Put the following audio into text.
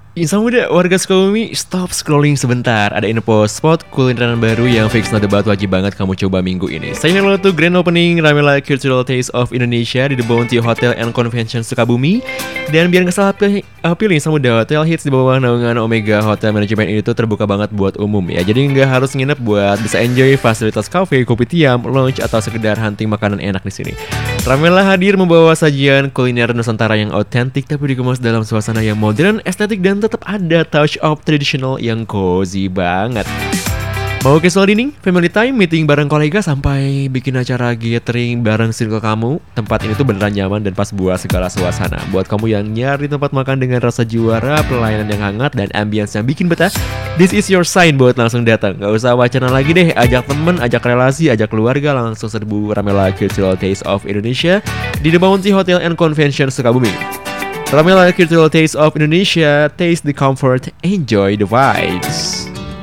Insan muda, warga Sukabumi, stop scrolling sebentar. Ada info spot kulineran baru yang fix no debat wajib banget kamu coba minggu ini. Say hello to grand opening Ramela Cultural Taste of Indonesia di The Bounty Hotel and Convention Sukabumi. Dan biar nggak salah pilih Insan muda, hotel hits di bawah naungan Omega Hotel Management ini tuh terbuka banget buat umum ya. Jadi nggak harus nginep buat bisa enjoy fasilitas cafe, kopi tiam, lounge atau sekedar hunting makanan enak di sini. Ramela hadir membawa sajian kuliner Nusantara yang autentik tapi dikemas dalam suasana yang modern, estetik dan tetap ada touch of traditional yang cozy banget. Mau casual dining, family time, meeting bareng kolega sampai bikin acara gathering bareng circle kamu. Tempat ini tuh beneran nyaman dan pas buat segala suasana. Buat kamu yang nyari tempat makan dengan rasa juara, pelayanan yang hangat dan ambience yang bikin betah, this is your sign buat langsung datang. Gak usah wacana lagi deh, ajak temen, ajak relasi, ajak keluarga, langsung serbu Ramela Cultural Taste of Indonesia di The Bounty Hotel and Convention Sukabumi. Ramela Cultural Taste of Indonesia, taste the comfort, enjoy the vibes.